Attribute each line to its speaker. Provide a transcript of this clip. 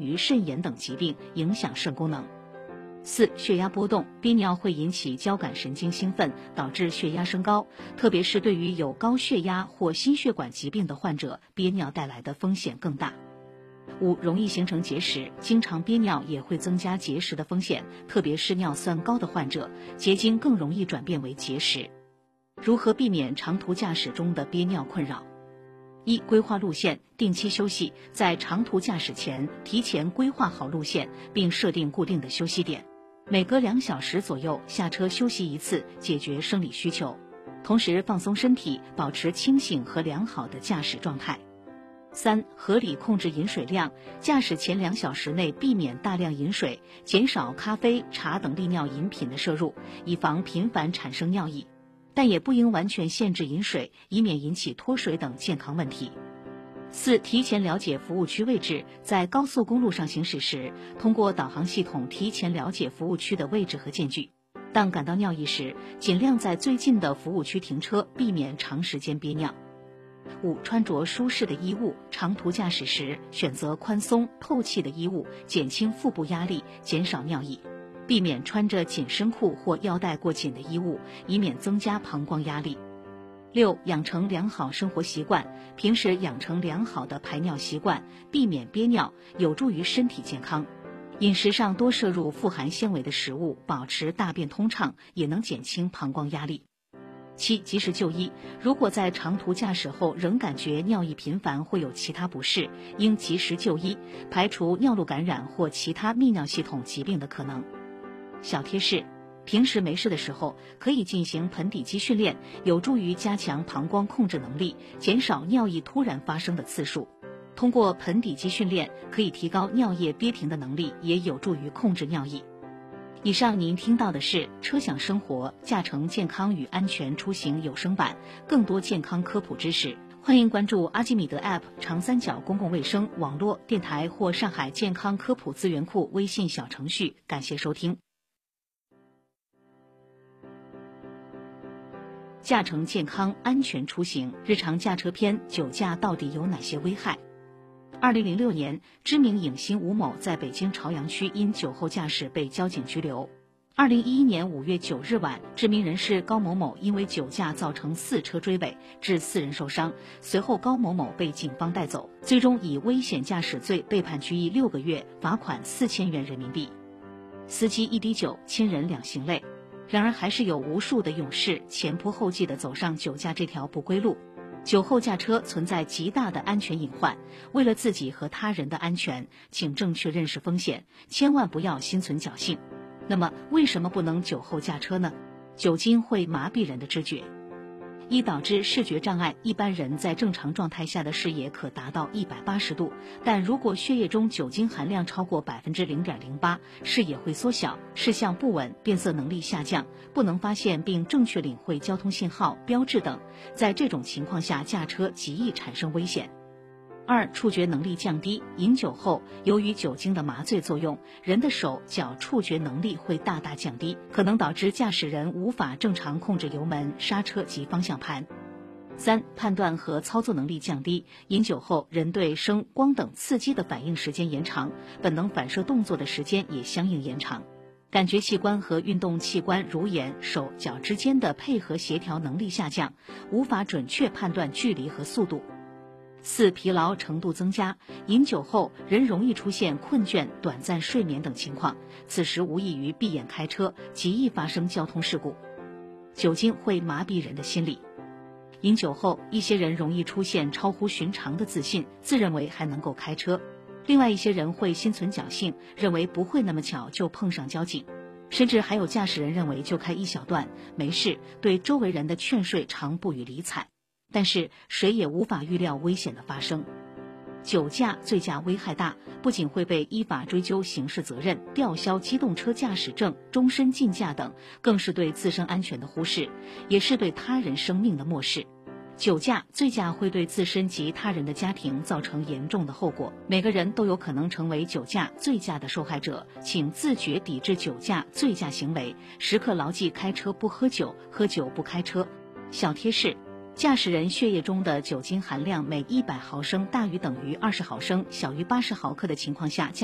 Speaker 1: 于肾炎等疾病，影响肾功能。4. 血压波动，憋尿会引起交感神经兴奋，导致血压升高，特别是对于有高血压或心血管疾病的患者，憋尿带来的风险更大。5. 容易形成结石，经常憋尿也会增加结石的风险，特别是尿酸高的患者，结晶更容易转变为结石。如何避免长途驾驶中的憋尿困扰？1. 规划路线，定期休息，在长途驾驶前提前规划好路线，并设定固定的休息点，每隔2小时左右下车休息一次，解决生理需求，同时放松身体，保持清醒和良好的驾驶状态。3. 合理控制饮水量，驾驶前2小时内避免大量饮水，减少咖啡、茶等利尿饮品的摄入，以防频繁产生尿意，但也不应完全限制饮水，以免引起脱水等健康问题。4. 提前了解服务区位置，在高速公路上行驶时，通过导航系统提前了解服务区的位置和间距。当感到尿意时，尽量在最近的服务区停车，避免长时间憋尿。5. 穿着舒适的衣物，长途驾驶时选择宽松透气的衣物，减轻腹部压力，减少尿意，避免穿着紧身裤或腰带过紧的衣物，以免增加膀胱压力。6. 养成良好生活习惯，平时养成良好的排尿习惯，避免憋尿，有助于身体健康。饮食上多摄入富含纤维的食物，保持大便通畅，也能减轻膀胱压力。7. 及时就医，如果在长途驾驶后仍感觉尿意频繁或有其他不适，应及时就医，排除尿路感染或其他泌尿系统疾病的可能。小贴士：平时没事的时候，可以进行盆底肌训练，有助于加强膀胱控制能力，减少尿意突然发生的次数。通过盆底肌训练，可以提高尿液憋停的能力，也有助于控制尿意。以上您听到的是车享生活驾乘健康与安全出行有声版，更多健康科普知识，欢迎关注阿基米德 App、长三角公共卫生网络电台或上海健康科普资源库微信小程序。感谢收听。驾乘健康安全出行日常驾车篇：酒驾到底有哪些危害？2006年，知名影星吴某在北京朝阳区因酒后驾驶被交警拘留。2011年5月9日晚，知名人士高某某因为酒驾造成4车追尾，致4人受伤。随后，高某某被警方带走，最终以危险驾驶罪被判拘役6个月，罚款4000元人民币。司机一滴酒，亲人两行泪。然而，还是有无数的勇士前仆后继地走上酒驾这条不归路。酒后驾车存在极大的安全隐患，为了自己和他人的安全，请正确认识风险，千万不要心存侥幸。那么，为什么不能酒后驾车呢？酒精会麻痹人的知觉。1. 导致视觉障碍，一般人在正常状态下的视野可达到180度，但如果血液中酒精含量超过 0.08%， 视野会缩小，视像不稳，辨色能力下降，不能发现并正确领会交通信号、标志等。在这种情况下，驾车极易产生危险。2. 触觉能力降低，饮酒后，由于酒精的麻醉作用，人的手脚触觉能力会大大降低，可能导致驾驶人无法正常控制油门、刹车及方向盘。3. 判断和操作能力降低，饮酒后，人对声、光等刺激的反应时间延长，本能反射动作的时间也相应延长。感觉器官和运动器官如眼、手、脚之间的配合协调能力下降，无法准确判断距离和速度。4. 疲劳程度增加，饮酒后人容易出现困倦、短暂睡眠等情况，此时无异于闭眼开车，极易发生交通事故。酒精会麻痹人的心理。饮酒后，一些人容易出现超乎寻常的自信，自认为还能够开车；另外一些人会心存侥幸，认为不会那么巧就碰上交警，甚至还有驾驶人认为就开一小段没事，对周围人的劝说常不予理睬。但是谁也无法预料危险的发生。酒驾、醉驾危害大，不仅会被依法追究刑事责任、吊销机动车驾驶证、终身禁驾等，更是对自身安全的忽视，也是对他人生命的漠视。酒驾、醉驾会对自身及他人的家庭造成严重的后果，每个人都有可能成为酒驾、醉驾的受害者，请自觉抵制酒驾、醉驾行为，时刻牢记开车不喝酒，喝酒不开车。小贴士：驾驶人血液中的酒精含量每100毫升大于等于20毫升，小于80毫克的情况下，